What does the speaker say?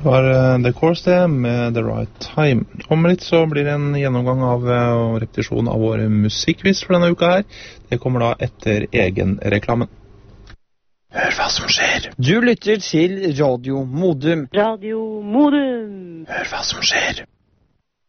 var The Course det med The Right Time. Om litt så blir det en gjennomgang av og repetisjon av vår musikkquiz for denne uka her. Det kommer da etter egenreklamen. Hør hva som skjer. Du lytter til Radio Modum. Radio Modum. Hør hva som skjer.